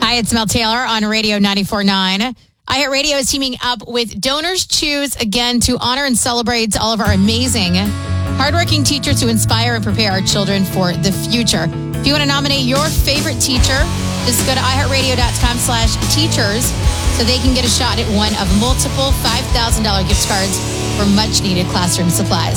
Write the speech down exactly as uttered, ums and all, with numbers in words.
Hi, it's Mel Taylor on Radio ninety-four point nine. iHeartRadio is teaming up with Donors Choose again to honor and celebrate all of our amazing, hardworking teachers who inspire and prepare our children for the future. If you want to nominate your favorite teacher, just go to iHeartRadio.com slash teachers so they can get a shot at one of multiple five thousand dollars gift cards for much-needed classroom supplies.